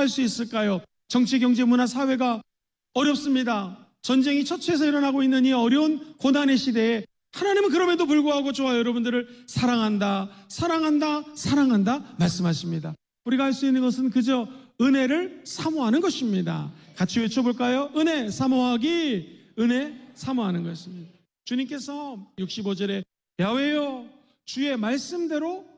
할 수 있을까요? 정치, 경제, 문화, 사회가 어렵습니다. 전쟁이 처처에서 일어나고 있는 이 어려운 고난의 시대에 하나님은 그럼에도 불구하고 저와 여러분들을 사랑한다, 사랑한다, 사랑한다 말씀하십니다. 우리가 할 수 있는 것은 그저 은혜를 사모하는 것입니다. 같이 외쳐볼까요? 은혜 사모하기, 은혜 사모하는 것입니다. 주님께서 65절에 야훼여 주의 말씀대로